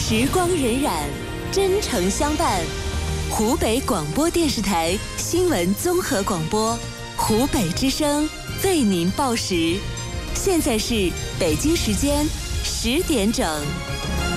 时光荏苒，真诚相伴。湖北广播电视台新闻综合广播，湖北之声为您报时。现在是北京时间10点整。